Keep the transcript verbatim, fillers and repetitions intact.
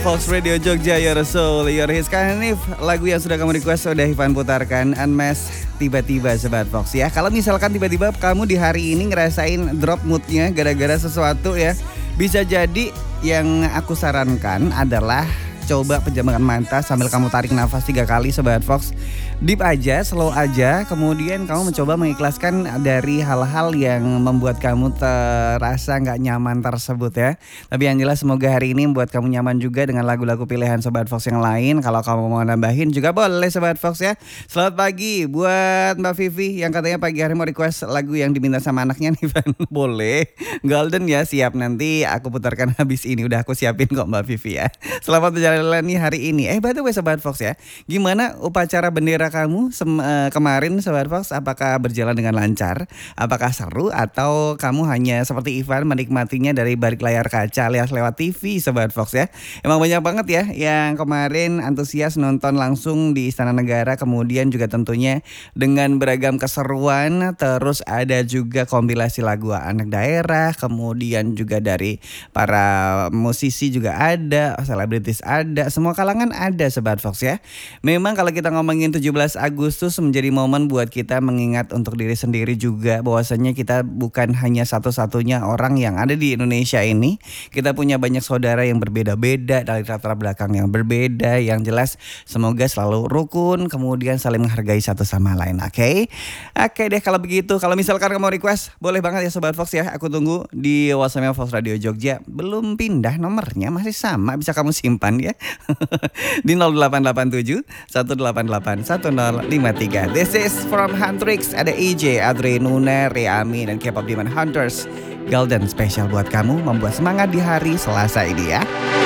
Fox Radio Jogja, Your Soul, Your Hits. Kan ini lagu yang sudah kamu request sudah Ivan putarkan, Unmask tiba-tiba Sobat Fox ya. Kalau misalkan tiba-tiba kamu di hari ini ngerasain drop moodnya gara-gara sesuatu ya, bisa jadi yang aku sarankan adalah coba pejamkan mata sambil kamu tarik nafas tiga kali Sobat Fox. Deep aja, slow aja. Kemudian kamu mencoba mengikhlaskan dari hal-hal yang membuat kamu terasa gak nyaman tersebut ya. Tapi yang jelas semoga hari ini membuat kamu nyaman juga dengan lagu-lagu pilihan Sobat Fox yang lain. Kalau kamu mau nambahin juga boleh Sobat Fox ya. Selamat pagi buat Mbak Vivi yang katanya pagi hari mau request lagu yang diminta sama anaknya nih Van. Boleh. Golden ya, siap, nanti aku putarkan habis ini. Udah aku siapin kok Mbak Vivi ya. Selamat berjalan nih hari ini. Eh by the way Sobat Fox ya, gimana upacara bendera kamu sem- uh, kemarin Sobat Fox? Apakah berjalan dengan lancar? Apakah seru? Atau kamu hanya seperti Ivan menikmatinya dari balik layar kaca alias lewat T V Sobat Fox ya? Emang banyak banget ya yang kemarin antusias nonton langsung di Istana Negara. Kemudian juga tentunya dengan beragam keseruan. Terus ada juga kompilasi lagu anak daerah. Kemudian juga dari para musisi juga ada, selebritis ada, semua kalangan ada Sobat Fox ya. Memang kalau kita ngomongin tujuh belas Agustus menjadi momen buat kita mengingat untuk diri sendiri juga, bahwasanya kita bukan hanya satu-satunya orang yang ada di Indonesia ini. Kita punya banyak saudara yang berbeda-beda dari latar belakang yang berbeda. Yang jelas semoga selalu rukun, kemudian saling menghargai satu sama lain. Oke okay? Oke okay deh kalau begitu. Kalau misalkan kamu request, boleh banget ya Sobat Fox ya. Aku tunggu di WhatsApp Fox Radio Jogja. Belum pindah nomornya, masih sama, bisa kamu simpan ya. Di nol delapan delapan tujuh satu delapan delapan satu nol lima tiga. This is from Huntrix. Ada E J, Adre Nune, Reami, dan K-pop Demon Hunters. Golden spesial buat kamu, membuat semangat di hari Selasa ini ya.